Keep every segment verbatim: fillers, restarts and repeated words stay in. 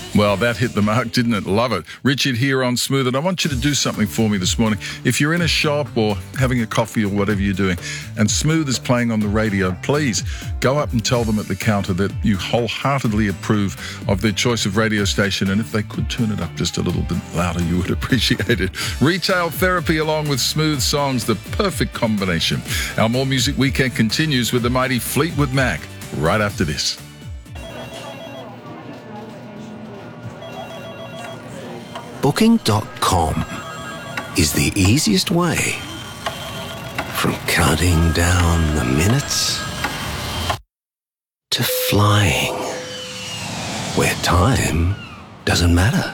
Well, that hit the mark, didn't it? Love it. Richard here on Smooth, and I want you to do something for me this morning. If you're in a shop or having a coffee or whatever you're doing, and Smooth is playing on the radio, please go up and tell them at the counter that you wholeheartedly approve of their choice of radio station, and if they could turn it up just a little bit louder, you would appreciate it. Retail therapy along with smooth songs, the perfect combination. Our More Music Weekend continues with the mighty Fleetwood Mac right after this. Booking dot com is the easiest way from counting down the minutes to flying where time doesn't matter.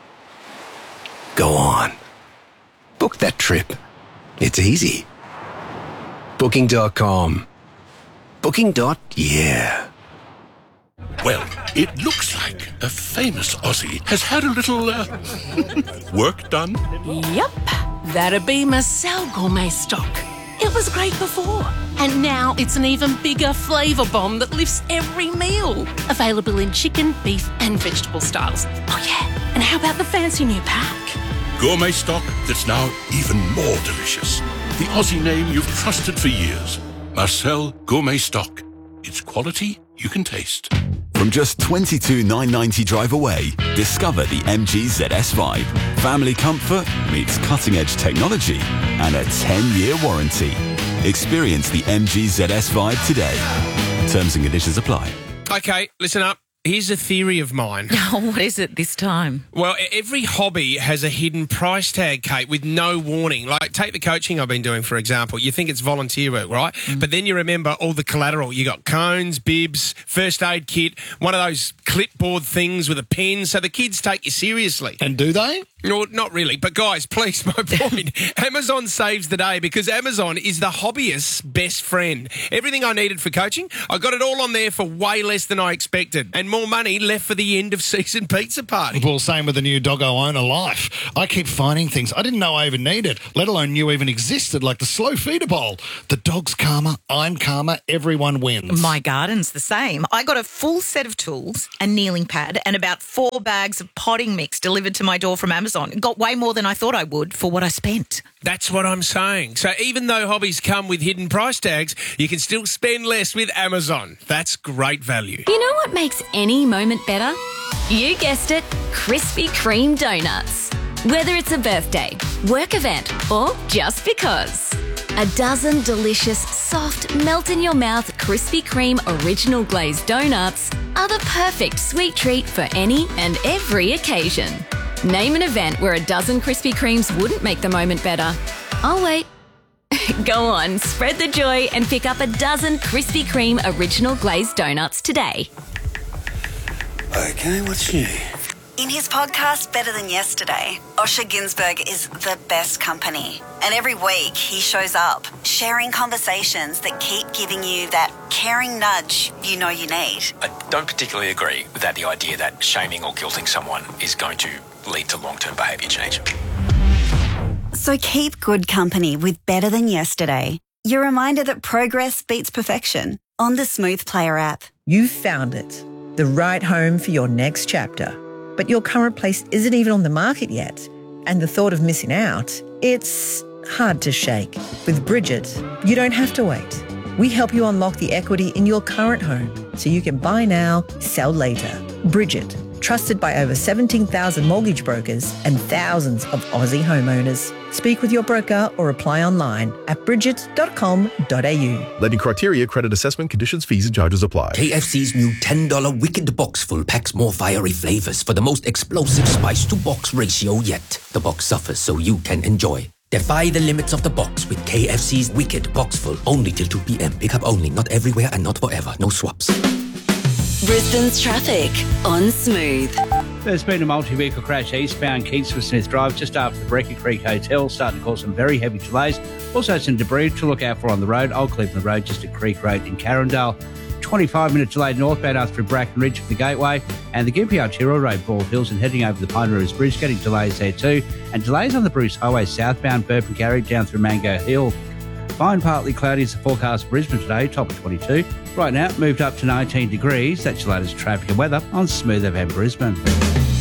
Go on. Book that trip. It's easy. Booking dot com. Booking. Yeah. Well, it looks like a famous Aussie has had a little uh, work done. Yep, that'd be Marcel Gourmet Stock. It was great before, and now it's an even bigger flavour bomb that lifts every meal. Available in chicken, beef and vegetable styles. Oh yeah, and how about the fancy new pack? Gourmet Stock that's now even more delicious. The Aussie name you've trusted for years. Marcel Gourmet Stock. It's quality you can taste. From just twenty-two thousand nine hundred ninety drive away, discover the M G Z S Vibe. Family comfort meets cutting-edge technology and a ten-year warranty. Experience the M G Z S Vibe today. Terms and conditions apply. Okay, listen up. Here's a theory of mine. Oh, what is it this time? Well, every hobby has a hidden price tag, Kate, with no warning. Like, take the coaching I've been doing, for example. You think it's volunteer work, right? Mm. But then you remember all the collateral. You got cones, bibs, first aid kit, one of those clipboard things with a pen, so the kids take you seriously. And do they? No, not really. But, guys, please, my point. Amazon saves the day because Amazon is the hobbyist's best friend. Everything I needed for coaching, I got it all on there for way less than I expected. And more money left for the end-of-season pizza party. Well, same with the new Doggo Owner Life. I keep finding things I didn't know I even needed, let alone knew even existed, like the slow feeder bowl. The dog's calmer, I'm calmer, everyone wins. My garden's the same. I got a full set of tools, a kneeling pad, and about four bags of potting mix delivered to my door from Amazon. It got way more than I thought I would for what I spent. That's what I'm saying. So even though hobbies come with hidden price tags, you can still spend less with Amazon. That's great value. You know what makes any moment better? You guessed it, Krispy Kreme donuts. Whether it's a birthday, work event, or just because. A dozen delicious, soft, melt-in-your-mouth Krispy Kreme original glazed donuts are the perfect sweet treat for any and every occasion. Name an event where a dozen Krispy Kremes wouldn't make the moment better. I'll wait. Go on, spread the joy and pick up a dozen Krispy Kreme original glazed donuts today. Okay, what's new? In his podcast, Better Than Yesterday, Osher Günsberg is the best company. And every week he shows up, sharing conversations that keep giving you that caring nudge you know you need. I don't particularly agree with that, the idea that shaming or guilting someone is going to lead to long-term behaviour change. So keep good company with Better Than Yesterday. Your reminder that progress beats perfection on the Smooth Player app. You've found it, the right home for your next chapter. But your current place isn't even on the market yet. And the thought of missing out, it's hard to shake. With Bridget, you don't have to wait. We help you unlock the equity in your current home so you can buy now, sell later. Bridget, trusted by over seventeen thousand mortgage brokers and thousands of Aussie homeowners. Speak with your broker or apply online at bridget dot com dot a u. Lending criteria, credit assessment, conditions, fees and charges apply. K F C's new ten dollar Wicked Box Full packs more fiery flavors for the most explosive spice-to-box ratio yet. The box suffers so you can enjoy. Defy the limits of the box with K F C's Wicked Box Full. Only till two p.m. Pick up only, not everywhere and not forever. No swaps. Brisbane's traffic on Smooth. There's been a multi-vehicle crash eastbound Kingsford Smith Drive just after the Brecky Creek Hotel, starting to cause some very heavy delays. Also some debris to look out for on the road. Old Cleveland Road, just at Creek Road in Carindale. twenty-five minute delay northbound after Bracken Ridge for the Gateway, and the Gympie Arterial Road, Bald Hills, and heading over the Pine Rivers Bridge, getting delays there too. And delays on the Bruce Highway southbound Burpengary down through Mango Hill. Fine, partly cloudy is the forecast for Brisbane today, top of twenty-two. Right now, moved up to nineteen degrees. That's your latest traffic and weather on Smooth F M Brisbane.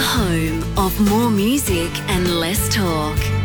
home of more music and less talk.